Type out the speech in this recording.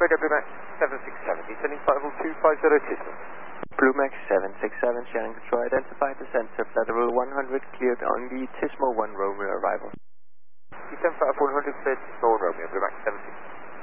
Omega Blue Max 767, descending flight level 250 Tismo. Blue Max 767, Shannon Control, identify descent of flight level 100, cleared on the Tismo 1 Romeo arrival. Descend flight level 100, cleared Tismo 1 Romeo, Blue Max 767.